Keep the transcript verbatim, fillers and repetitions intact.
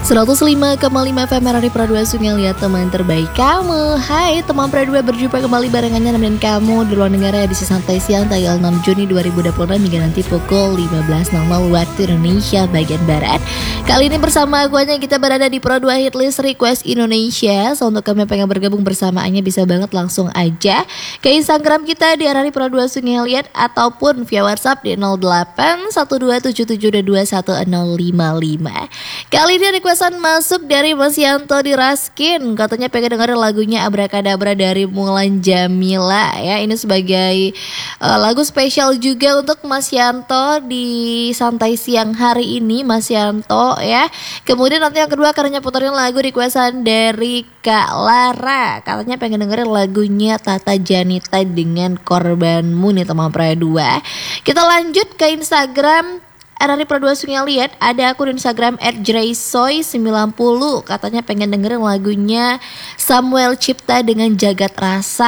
seratus lima koma lima F M Radio Pro dua Sungai Liat, teman terbaik kamu. Hai teman Pro dua, berjumpa kembali barengannya nemenin kamu di ruang dengar edisi santai siang tanggal enam Juni dua ribu dua puluh enam hingga nanti pukul lima belas nol nol waktu Indonesia bagian Barat. Kali ini bersama aku aja kita berada di Pro dua Hitlist Request Indonesia. So untuk kamu yang pengen bergabung bersamaannya bisa banget langsung aja ke Instagram kita di R R I Pro dua Sungai Liat ataupun via WhatsApp di nol delapan satu dua tujuh tujuh dua satu nol lima lima. Kali ini requestan masuk dari Mas Yanto di Raskin. Katanya pengen dengerin lagunya Abrakadabra dari Mulan Jamila ya. Ini sebagai uh, lagu spesial juga untuk Mas Yanto di santai siang hari ini Mas Yanto ya. Kemudian nanti yang kedua karena puterin lagu requestan dari Kak Lara. Katanya pengen dengerin lagunya Tata Janita dengan Korbanmu nih teman Pro dua. Kita lanjut ke Instagram R R I Pro dua Sungai Liat. Ada akun Instagram at jraysoy sembilan puluh. Katanya pengen dengerin lagunya Samuel Cipta dengan Jagat Rasa.